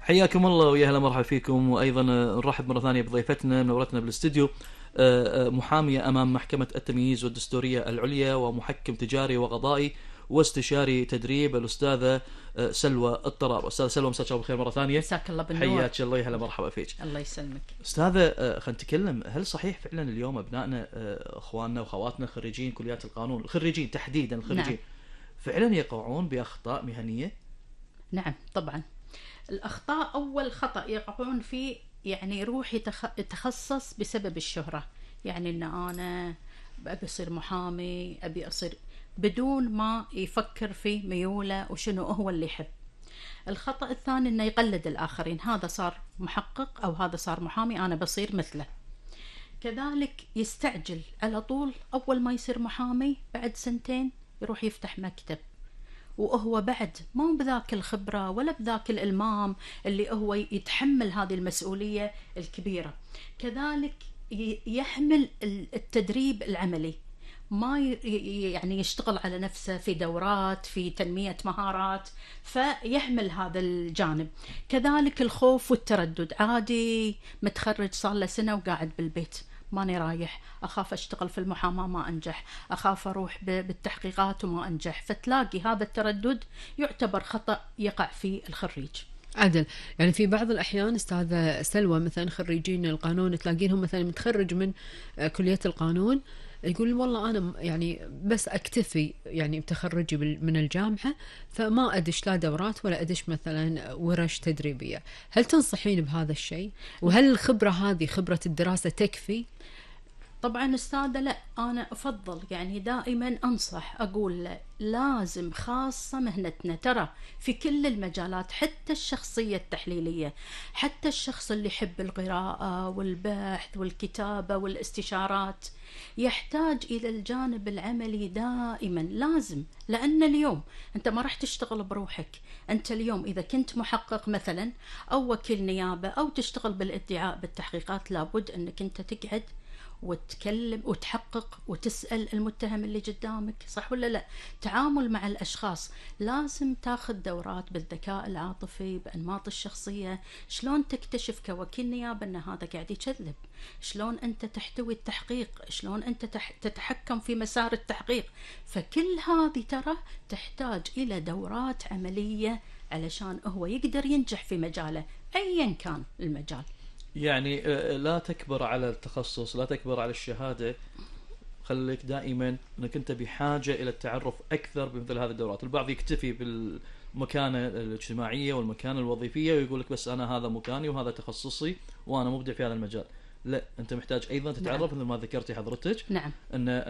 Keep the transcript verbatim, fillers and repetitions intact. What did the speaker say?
حياكم الله ويا هلا مرحبا فيكم، وايضا نرحب مره ثانيه بضيفتنا منورتنا بالاستديو، محاميه امام محكمه التمييز والدستوريه العليا ومحكم تجاري وقضائي واستشاري تدريب، الاستاذه سلوى الطراب. استاذه سلوى، مساك الله بالخير مره ثانيه. مساك الله بالنور. حياك الله، يا هلا مرحبا فيك. الله يسلمك. استاذه، خلينا نتكلم، هل صحيح فعلا اليوم ابنائنا اخواننا واخواتنا خريجين كليات القانون، الخريجين تحديدا الخريجين، نعم، فعلا يقعون باخطاء مهنيه؟ نعم طبعا. الاخطاء اول خطا يقعون فيه يعني يروح يتخ... يتخصص بسبب الشهره، يعني ان انا ابي اصير محامي، ابي اصير، بدون ما يفكر في ميوله وشنو هو اللي يحب. الخطا الثاني انه يقلد الاخرين، هذا صار محقق او هذا صار محامي انا بصير مثله. كذلك يستعجل على طول، اول ما يصير محامي بعد سنتين يروح يفتح مكتب، وهو بعد ما بذاك الخبرة ولا بذاك الإلمام اللي هو يتحمل هذه المسؤولية الكبيرة. كذلك يحمل التدريب العملي، ما يعني يشتغل على نفسه في دورات في تنمية مهارات، فيحمل هذا الجانب. كذلك الخوف والتردد، عادي متخرج صار له سنة وقاعد بالبيت، ماني رايح، أخاف أشتغل في المحاماة ما أنجح، أخاف أروح بالتحقيقات وما أنجح، فتلاقي هذا التردد يعتبر خطأ يقع فيه الخريج. عدل، يعني في بعض الأحيان أستاذة سلوى مثلا خريجين القانون تلاقينهم مثلا متخرج من كلية القانون يقول والله أنا يعني بس أكتفي يعني بتخرجي من الجامعة، فما أدش لا دورات ولا أدش مثلا ورش تدريبية. هل تنصحين بهذا الشيء؟ وهل الخبرة هذه خبرة الدراسة تكفي؟ طبعا أستاذة لا، أنا أفضل يعني دائما أنصح أقول له لازم، خاصة مهنتنا ترى في كل المجالات، حتى الشخصية التحليلية، حتى الشخص اللي يحب القراءة والبحث والكتابة والاستشارات يحتاج إلى الجانب العملي دائما لازم. لأن اليوم أنت ما راح تشتغل بروحك، أنت اليوم إذا كنت محقق مثلا أو وكيل نيابة أو تشتغل بالادعاء بالتحقيقات، لابد أنك أنت تقعد وتكلم وتحقق وتسأل المتهم اللي قدامك، صح ولا لا؟ تعامل مع الأشخاص، لازم تاخذ دورات بالذكاء العاطفي، بأنماط الشخصية، شلون تكتشف كوكيل نيابة أن هذا قاعد يكذب، شلون أنت تحتوي التحقيق، شلون أنت تتحكم في مسار التحقيق. فكل هذه ترى تحتاج إلى دورات عملية علشان هو يقدر ينجح في مجاله أيا كان المجال. يعني لا تكبر على التخصص، لا تكبر على الشهادة، خليك دائما أنك أنت بحاجة إلى التعرف أكثر بمثل هذه الدورات. البعض يكتفي بالمكانة الاجتماعية والمكانة الوظيفية ويقول لك بس أنا هذا مكاني وهذا تخصصي وأنا مبدع في هذا المجال. لا، أنت محتاج أيضا تتعرف، نعم، مثل ما ذكرتي حضرتك، نعم، أن